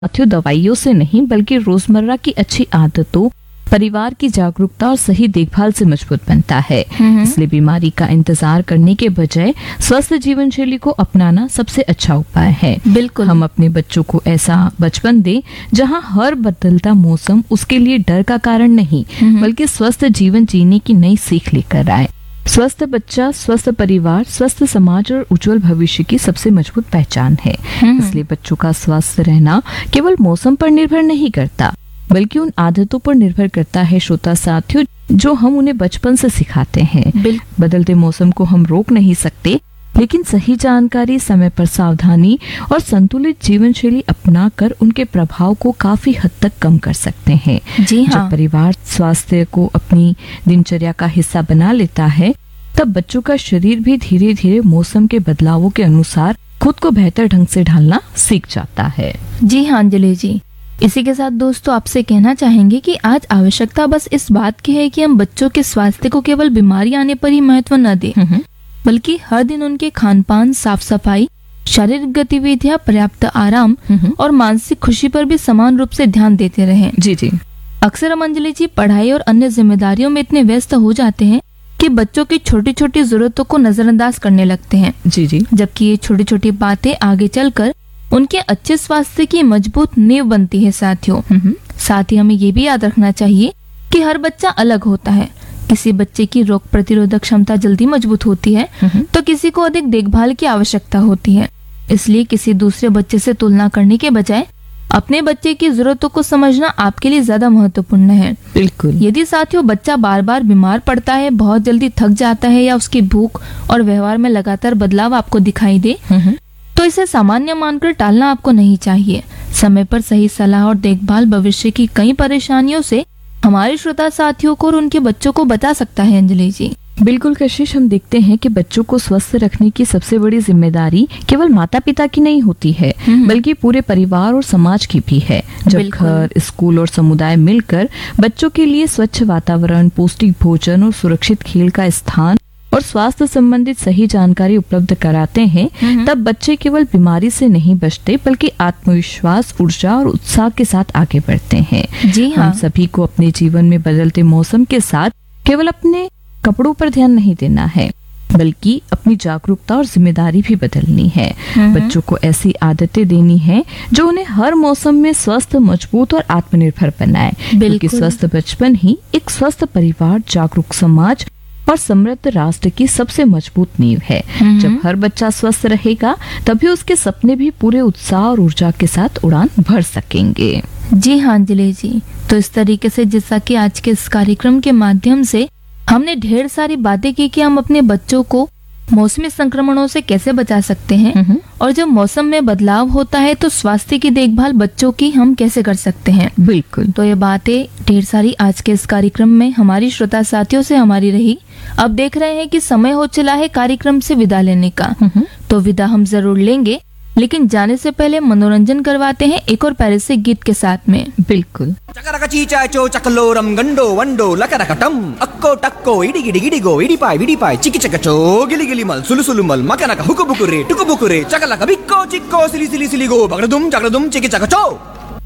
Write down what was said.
साथियों दवाइयों से नहीं बल्कि रोजमर्रा की अच्छी आदतों, परिवार की जागरूकता और सही देखभाल से मजबूत बनता है। इसलिए बीमारी का इंतजार करने के बजाय स्वस्थ जीवन शैली को अपनाना सबसे अच्छा उपाय है। बिल्कुल। हम अपने बच्चों को ऐसा बचपन दें जहां हर बदलता मौसम उसके लिए डर का कारण नहीं बल्कि स्वस्थ जीवन जीने की नई सीख लेकर आए। स्वस्थ बच्चा, स्वस्थ परिवार, स्वस्थ समाज और उज्जवल भविष्य की सबसे मजबूत पहचान है। इसलिए बच्चों का स्वस्थ रहना केवल मौसम पर निर्भर नहीं करता बल्कि उन आदतों पर निर्भर करता है श्रोता साथियों जो हम उन्हें बचपन से सिखाते हैं। बदलते मौसम को हम रोक नहीं सकते लेकिन सही जानकारी, समय पर सावधानी और संतुलित जीवन शैली अपना कर उनके प्रभाव को काफी हद तक कम कर सकते हैं। जी हाँ। जब परिवार स्वास्थ्य को अपनी दिनचर्या का हिस्सा बना लेता है तब बच्चों का शरीर भी धीरे धीरे मौसम के बदलावों के अनुसार खुद को बेहतर ढंग से ढालना सीख जाता है। जी हाँ अंजलि जी, इसी के साथ दोस्तों आपसे कहना चाहेंगे कि आज आवश्यकता बस इस बात की है कि हम बच्चों के स्वास्थ्य को केवल बीमारी आने पर ही महत्व न दें बल्कि हर दिन उनके खान पान, साफ सफाई, शारीरिक गतिविधियां, पर्याप्त आराम और मानसिक खुशी पर भी समान रूप से ध्यान देते रहें। जी जी। अक्सर हम अंजलि जी पढ़ाई और अन्य जिम्मेदारियों में इतने व्यस्त हो जाते हैं कि बच्चों की छोटी छोटी जरूरतों को नजरअंदाज करने लगते हैं। जी जी। जबकि ये छोटी छोटी बातें आगे चलकर उनके अच्छे स्वास्थ्य की मजबूत नींव बनती है साथियों। साथ ही हमें ये भी याद रखना चाहिए कि हर बच्चा अलग होता है। किसी बच्चे की रोग प्रतिरोधक क्षमता जल्दी मजबूत होती है तो किसी को अधिक देखभाल की आवश्यकता होती है। इसलिए किसी दूसरे बच्चे से तुलना करने के बजाय अपने बच्चे की जरूरतों को समझना आपके लिए ज्यादा महत्वपूर्ण है। बिल्कुल। यदि साथियों बच्चा बार बार बीमार पड़ता है, बहुत जल्दी थक जाता है या उसकी भूख और व्यवहार में लगातार बदलाव आपको दिखाई दे तो इसे सामान्य मानकर टालना आपको नहीं चाहिए। समय पर सही सलाह और देखभाल भविष्य की कई परेशानियों से हमारे श्रोता साथियों को और उनके बच्चों को बचा सकता है। अंजलि जी बिल्कुल कशिश, हम देखते हैं कि बच्चों को स्वस्थ रखने की सबसे बड़ी जिम्मेदारी केवल माता पिता की नहीं होती है बल्कि पूरे परिवार और समाज की भी है। जब घर, स्कूल और समुदाय मिलकर बच्चों के लिए स्वच्छ वातावरण, पौष्टिक भोजन और सुरक्षित खेल का स्थान और स्वास्थ्य संबंधित सही जानकारी उपलब्ध कराते हैं तब बच्चे केवल बीमारी से नहीं बचते बल्कि आत्मविश्वास, ऊर्जा और उत्साह के साथ आगे बढ़ते हैं। जी हाँ। हम सभी को अपने जीवन में बदलते मौसम के साथ केवल अपने कपड़ों पर ध्यान नहीं देना है बल्कि अपनी जागरूकता और जिम्मेदारी भी बदलनी है। बच्चों को ऐसी आदतें देनी है जो उन्हें हर मौसम में स्वस्थ, मजबूत और आत्मनिर्भर बनाए। क्योंकि स्वस्थ बचपन ही एक स्वस्थ परिवार, जागरूक समाज और समृद्ध राष्ट्र की सबसे मजबूत नींव है। जब हर बच्चा स्वस्थ रहेगा तभी उसके सपने भी पूरे उत्साह और ऊर्जा के साथ उड़ान भर सकेंगे। जी हाँ अंजलि जी, तो इस तरीके से जैसा कि आज के इस कार्यक्रम के माध्यम से हमने ढेर सारी बातें की कि हम अपने बच्चों को मौसमी संक्रमणों से कैसे बचा सकते हैं और जब मौसम में बदलाव होता है तो स्वास्थ्य की देखभाल बच्चों की हम कैसे कर सकते हैं। बिल्कुल। तो ये बातें ढेर सारी आज के इस कार्यक्रम में हमारी श्रोता साथियों से हमारी रही। अब देख रहे हैं कि समय हो चला है कार्यक्रम से विदा लेने का। तो विदा हम जरूर लेंगे लेकिन जाने से पहले मनोरंजन करवाते हैं एक और पैरिस से गीत के साथ में। बिल्कुल। चकरक चीचाचो चकलोरम गंडो वंडो लकरकटम अक्को टक्को इडिगिडिगिडिगो इडिपाय विडिपाय चिकिचकचो गिलिगिलिमल सुलुसुलुमल मकनक हुकुबुकुरे टुकुबुकुरे चकलक बिक्को चिक्को सिलिसिलिसिलिगो बगड़दुम चकड़दुम चिकिचकचो।